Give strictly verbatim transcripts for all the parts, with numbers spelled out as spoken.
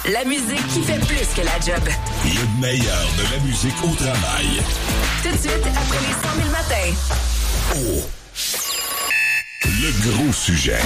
La musique qui fait plus que la job. Le meilleur de la musique au travail. Tout de suite, après les cent mille matins. Oh. Le gros sujet.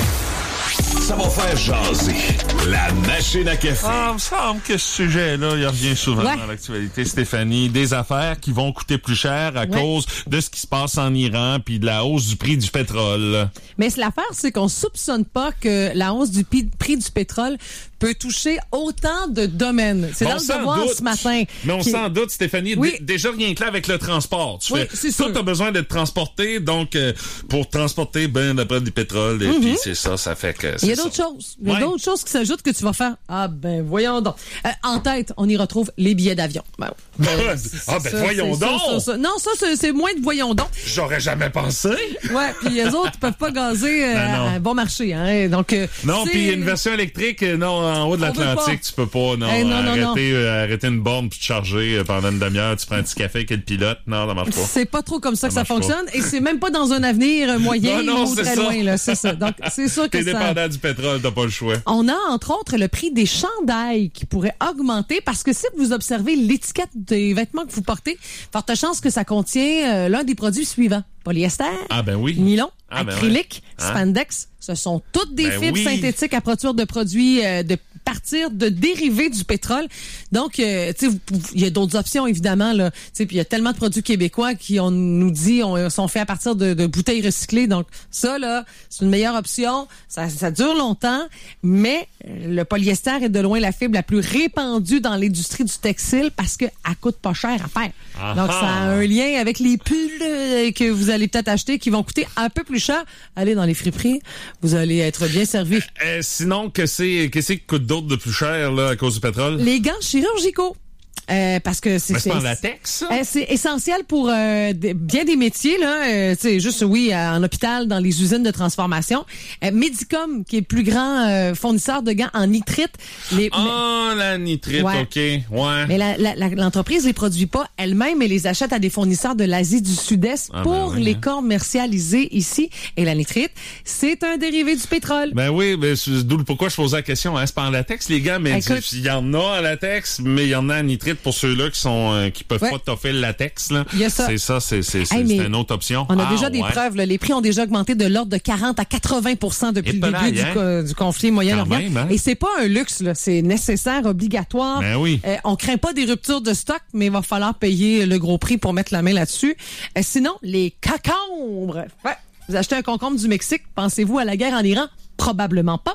Ça va faire jaser. La machine à café. Ah, il me semble que ce sujet-là, il revient souvent ouais. dans l'actualité, Stéphanie. Des affaires qui vont coûter plus cher à ouais. cause de ce qui se passe en Iran puis de la hausse du prix du pétrole. Mais l'affaire, c'est qu'on soupçonne pas que la hausse du prix du pétrole peut toucher autant de domaines. C'est bon, dans le devoir doute, ce matin. Mais on qui... s'en doute, Stéphanie. Oui. D- déjà, rien que là, avec le transport. Tu oui, fais, c'est toi, sûr. t'as besoin d'être transporté. Donc, euh, pour transporter, ben, d'après du pétrole. Et mm-hmm. puis, c'est ça, ça fait que... Il y a d'autres ça. choses. Il y a ouais. d'autres choses qui s'ajoutent que tu vas faire. Ah, ben, voyons donc. Euh, en tête, on y retrouve les billets d'avion. Ben, ben, ah, ben, ça, voyons donc. Ça, ça, ça. Non, ça, c'est, c'est moins de voyons donc. J'aurais jamais pensé. Ouais, puis les autres, ils peuvent pas gazer euh, non, non. à un bon marché, hein. Donc, euh, non, puis une version électrique, non, en haut de l'Atlantique. Tu peux pas, non, hey, non, arrêter, non, non. Euh, arrêter une borne puis te charger euh, pendant une demi-heure, tu prends un petit café avec le pilote. Non, ça marche pas. C'est pas trop comme ça, ça que ça fonctionne pas. Et c'est même pas dans un avenir moyen non, non, ou très ça. loin, là. C'est ça. Donc, c'est sûr que T'es ça... dépendant du pétrole, t'as pas le choix. On a, entre autres, le prix des chandails qui pourrait augmenter parce que si vous observez l'étiquette des vêtements que vous portez, forte chance que ça contient euh, l'un des produits suivants. Polyester, ah ben oui. nylon, ah ben acrylique, ouais. hein? spandex, ce sont toutes des ben fibres oui. synthétiques à partir de produits euh, de partir de dérivés du pétrole. Donc, euh, tu sais, il y a d'autres options évidemment là. Tu sais, puis il y a tellement de produits québécois qui on nous dit on, sont faits à partir de, de bouteilles recyclées. Donc ça là, c'est une meilleure option. Ça, ça dure longtemps, mais le polyester est de loin la fibre la plus répandue dans l'industrie du textile parce que elle coûte pas cher à faire. Aha. Donc ça a un lien avec les pulls euh, que vous allez peut-être acheter qui vont coûter un peu plus cher. Allez dans les friperies, vous allez être bien servi. Euh, sinon, qu'est-ce qu'est-ce qui coûte d'autre de plus cher là à cause du pétrole? Les gants chirurgicaux. Euh, parce que c'est, mais c'est, c'est pas en latex, ça? Euh, c'est essentiel pour euh, de, bien des métiers là. Euh, tu sais, juste oui, en hôpital, dans les usines de transformation. Euh, Medicom, qui est le plus grand euh, fournisseur de gants en nitrite. Les, oh, mais, la nitrite, ouais. ok, ouais. Mais la, la, la, l'entreprise les produit pas elle-même, elle les achète à des fournisseurs de l'Asie du Sud-Est ah, pour ben oui, les hein. commercialiser ici. Et la nitrite, c'est un dérivé du pétrole. Ben oui, ben, d'où pourquoi je posais la question. Hein, c'est pas en latex, les gants, mais il y en a en latex, mais il y en a en nitrite. Pour ceux-là qui sont euh, qui peuvent ouais. pas toffer le latex là, il y a ça. c'est ça, c'est c'est c'est, hey, c'est une autre option. On a ah, déjà ouais. des preuves là. Les prix ont déjà augmenté de l'ordre de quarante à quatre-vingts pour cent depuis le début hein? du, co- du conflit Moyen-Orient. Hein? Et c'est pas un luxe là, c'est nécessaire, obligatoire. Ben oui. Euh, on craint pas des ruptures de stock, mais il va falloir payer le gros prix pour mettre la main là-dessus. Euh, sinon, les concombres. Ouais. Vous achetez un concombre du Mexique, pensez-vous à la guerre en Iran? Probablement pas,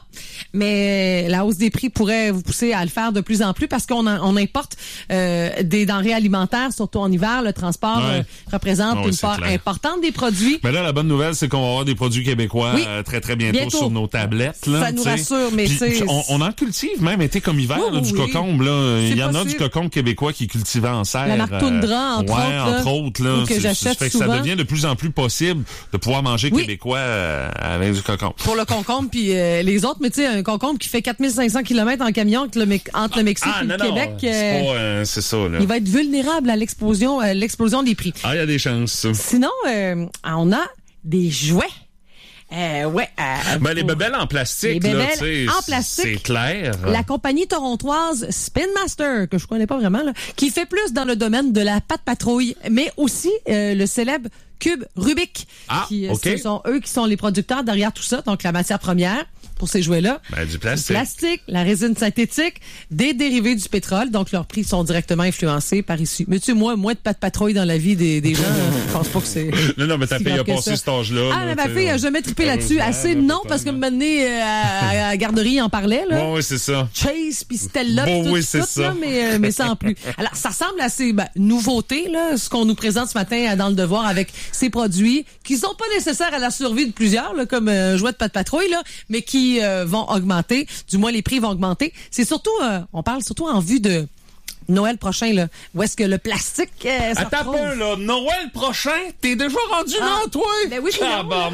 mais la hausse des prix pourrait vous pousser à le faire de plus en plus parce qu'on en, on importe euh, des denrées alimentaires, surtout en hiver. Le transport ouais. euh, représente ouais, une part clair. importante des produits. Mais là, la bonne nouvelle, c'est qu'on va avoir des produits québécois oui. euh, très, très bientôt, bientôt sur nos tablettes. Là, ça nous t'sais. rassure, mais Puis, c'est... On, on en cultive même, été comme hiver, oui, là, du oui. cocombe. Là. Il y en possible. a du cocombe québécois qui est cultivé en serre. La marque Toundra, entre ouais, autres. Là, entre autres. Là, que j'achète fait que souvent. ça devient de plus en plus possible de pouvoir manger oui. québécois euh, avec du cocombe. Pour le concombre, puis euh, les autres, mais tu sais, un concombre qui fait quatre mille cinq cents kilomètres en camion entre le, entre le Mexique ah, et non, le Québec, non, c'est, pas, euh, c'est ça, là. Il va être vulnérable à l'explosion, euh, l'explosion des prix. Ah, il y a des chances. Sinon, euh, on a des jouets. Euh, ouais. Euh, ben, les bébelles en plastique, les bébelles là, tu sais, en plastique. C'est clair. La compagnie torontoise Spin Master, que je connais pas vraiment, là, qui fait plus dans le domaine de la pâte patrouille, mais aussi euh, le célèbre cube Rubik. Ah, qui, okay. Ce sont eux qui sont les producteurs derrière tout ça, donc la matière première pour ces jouets-là. Ben, du plastique. Du plastique, la résine synthétique, des dérivés du pétrole, donc leurs prix sont directement influencés par ici. Mais tu sais, moi, moins de pâte patrouille dans la vie des, des gens, je pense pas que c'est... Non, non, mais ta fille a passé cet âge-là. Ah, là, ma fille a jamais trippé là-dessus. Assez non, parce que me mener euh, à, à la garderie, en parlait, là. Bon, oui, c'est ça. Chase, puis Stella, bon, tout, oui, tout, c'est tout, ça. Là, mais, mais sans plus. Alors, ça ressemble à ces ben, nouveautés, là, ce qu'on nous présente ce matin dans Le Devoir avec ces produits qui sont pas nécessaires à la survie de plusieurs, là, comme un euh, jouet de pâte patrouille, là, mais qui euh, vont augmenter. Du moins, les prix vont augmenter. C'est surtout, euh, on parle surtout en vue de Noël prochain, là. Où est-ce que le plastique... Euh, Attends un peu, là. Noël prochain? T'es déjà rendu ah, là, toi? Ben oui, je suis là.